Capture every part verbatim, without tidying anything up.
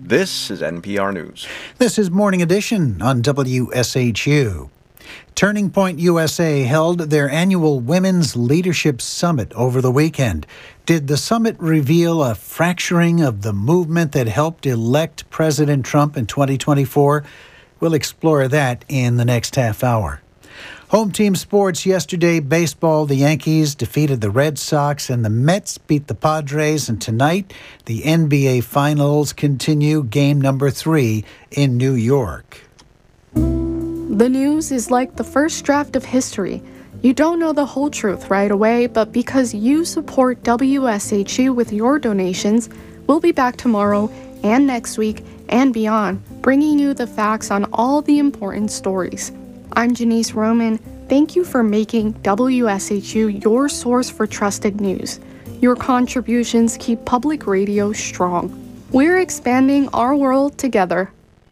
This is N P R News. This is Morning Edition on W S H U. Turning Point U S A held their annual Women's Leadership Summit over the weekend. Did the summit reveal a fracturing of the movement that helped elect President Trump in twenty twenty-four? We'll explore that in the next half hour. Home team sports yesterday, baseball, the Yankees defeated the Red Sox and the Mets beat the Padres. And tonight, the N B A Finals continue, game number three in New York. The news is like the first draft of history. You don't know the whole truth right away, but because you support W S H U with your donations, we'll be back tomorrow and next week and beyond, bringing you the facts on all the important stories. I'm Janice Roman. Thank you for making W S H U your source for trusted news. Your contributions keep public radio strong. We're expanding our world together.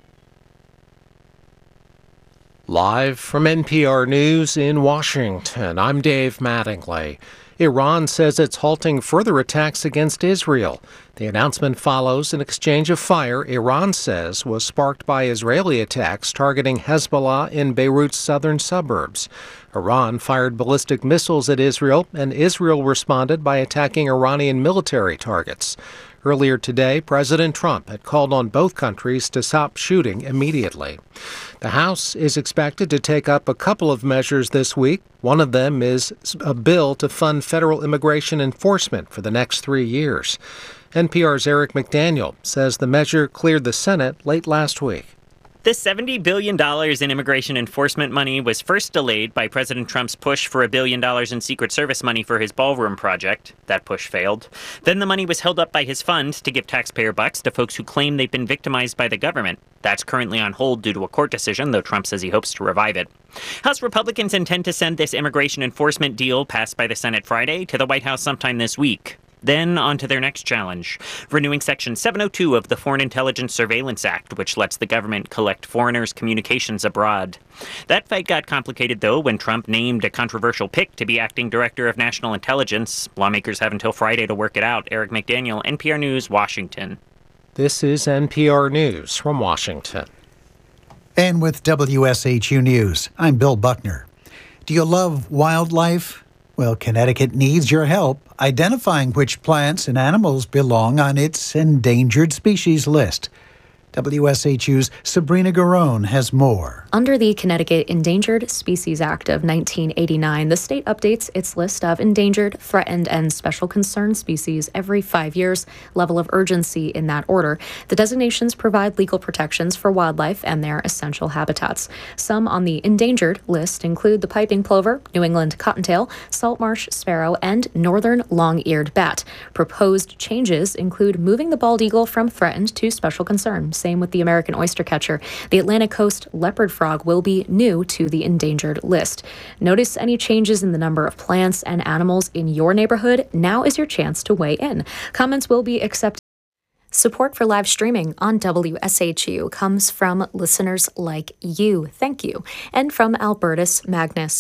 Live from N P R News in Washington, I'm Dave Mattingly. Iran says it's halting further attacks against Israel. The announcement follows an exchange of fire Iran says was sparked by Israeli attacks targeting Hezbollah in Beirut's southern suburbs. Iran fired ballistic missiles at Israel, and Israel responded by attacking Iranian military targets. Earlier today, President Trump had called on both countries to stop shooting immediately. The House is expected to take up a couple of measures this week. One of them is a bill to fund federal immigration enforcement for the next three years. N P R's Eric McDaniel says the measure cleared the Senate late last week. The seventy billion dollars in immigration enforcement money was first delayed by President Trump's push for a billion dollars in Secret Service money for his ballroom project. That push failed. Then the money was held up by his fund to give taxpayer bucks to folks who claim they've been victimized by the government. That's currently on hold due to a court decision, though Trump says he hopes to revive it. House Republicans intend to send this immigration enforcement deal passed by the Senate Friday to the White House sometime this week. Then on to their next challenge, renewing Section seven oh two of the Foreign Intelligence Surveillance Act, which lets the government collect foreigners' communications abroad. That fight got complicated, though, when Trump named a controversial pick to be acting director of national intelligence. Lawmakers have until Friday to work it out. Eric McDaniel, N P R News, Washington. This is N P R News from Washington. And with W S H U News, I'm Bill Buckner. Do you love wildlife? Well, Connecticut needs your help identifying which plants and animals belong on its endangered species list. W S H U's Sabrina Garone has more. Under the Connecticut Endangered Species Act of nineteen eighty-nine, the state updates its list of endangered, threatened, and special concern species every five years, level of urgency in that order. The designations provide legal protections for wildlife and their essential habitats. Some on the endangered list include the piping plover, New England cottontail, saltmarsh sparrow, and northern long-eared bat. Proposed changes include moving the bald eagle from threatened to special concern. Same with the American oystercatcher. The Atlantic coast leopard frog will be new to the endangered list. Notice any changes in the number of plants and animals in your neighborhood? Now is your chance to weigh in. Comments will be accepted. Support for live streaming on W S H U comes from listeners like you. Thank you. And from Albertus Magnus.